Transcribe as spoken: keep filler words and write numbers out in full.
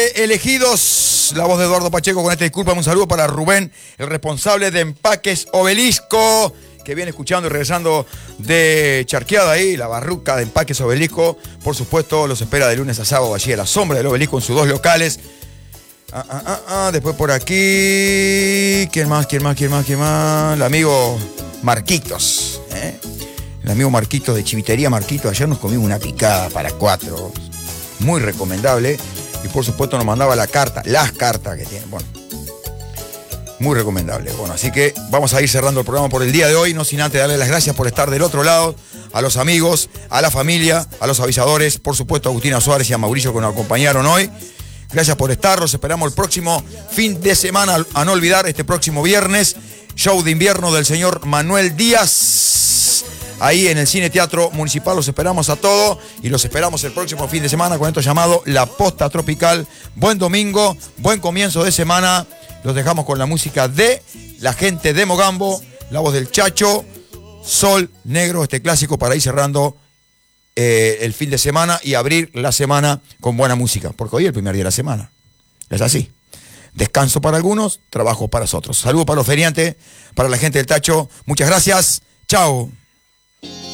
Elegidos, la voz de Eduardo Pacheco con esta disculpa. Un saludo para Rubén, el responsable de Empaques Obelisco, que viene escuchando y regresando de Charqueada ahí, la barruca de Empaques Obelisco. Por supuesto, los espera de lunes a sábado allí a la sombra del Obelisco en sus dos locales. Ah, ah, ah, ah. Después por aquí, ¿quién más, quién más, quién más, quién más? El amigo Marquitos, ¿eh? El amigo Marquitos de Chivitería Marquitos. Ayer nos comimos una picada para cuatro, muy recomendable. Y por supuesto nos mandaba la carta, las cartas que tienen. Bueno, muy recomendable. Bueno, así que vamos a ir cerrando el programa por el día de hoy, no sin antes darle las gracias por estar del otro lado, a los amigos, a la familia, a los avisadores, por supuesto a Agustina Suárez y a Mauricio que nos acompañaron hoy. Gracias por estar, los esperamos el próximo fin de semana, a no olvidar, este próximo viernes, show de invierno del señor Manuel Díaz, ahí en el Cine Teatro Municipal. Los esperamos a todos y los esperamos el próximo fin de semana con esto llamado La Posta Tropical. Buen domingo, buen comienzo de semana. Los dejamos con la música de la gente de Mogambo, la voz del Chacho, Sol Negro, este clásico para ir cerrando eh, el fin de semana y abrir la semana con buena música, porque hoy es el primer día de la semana. Es así. Descanso para algunos, trabajo para otros. Saludos para los feriantes, para la gente del Tacho. Muchas gracias. Chao.